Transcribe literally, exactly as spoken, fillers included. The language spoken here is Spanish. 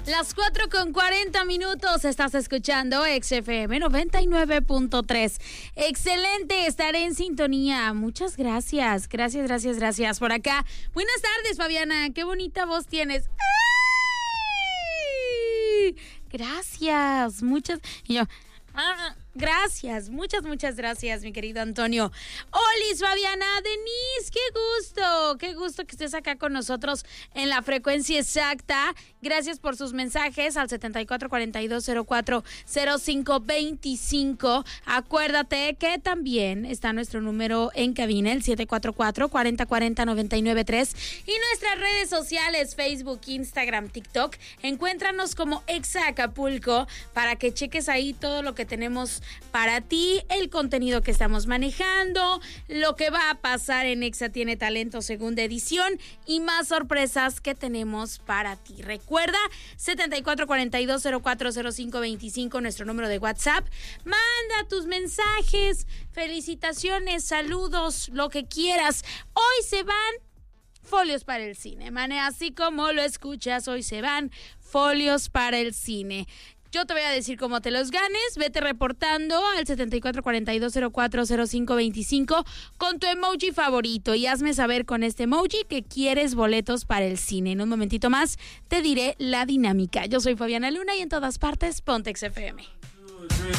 Las cuatro con cuarenta minutos, estás escuchando X F M noventa y nueve punto tres. Excelente, estaré en sintonía. Muchas gracias, gracias, gracias, gracias por acá. Buenas tardes, Fabiana, qué bonita voz tienes. ¡Ay! Gracias, muchas. Y yo, ah, gracias, muchas, muchas gracias, mi querido Antonio. Olis, Fabiana, Denise, qué gusto, qué gusto que estés acá con nosotros en la frecuencia exacta. Gracias por sus mensajes al setenta y cuatro cuarenta y dos cero cuatro cero cinco veinticinco. Acuérdate que también está nuestro número en cabina, el siete cuatro cuatro, cuarenta cuarenta, noventa y nueve tres. Y nuestras redes sociales, Facebook, Instagram, TikTok. Encuéntranos como Exa Acapulco para que cheques ahí todo lo que tenemos para ti, el contenido que estamos manejando, lo que va a pasar en Exa Tiene Talento segunda edición y más sorpresas que tenemos para ti. Recuerda, setenta y cuatro cuarenta y dos cero cuatro cero cinco veinticinco, nuestro número de WhatsApp. Manda tus mensajes, felicitaciones, saludos, lo que quieras. Hoy se van folios para el cine, mane, así como lo escuchas, hoy se van folios para el cine. Yo te voy a decir cómo te los ganes. Vete reportando al setenta y cuatro cuarenta y dos cero cuatro cero cinco veinticinco con tu emoji favorito y hazme saber con este emoji que quieres boletos para el cine. En un momentito más te diré la dinámica. Yo soy Fabiana Luna y en todas partes, ponte X F M.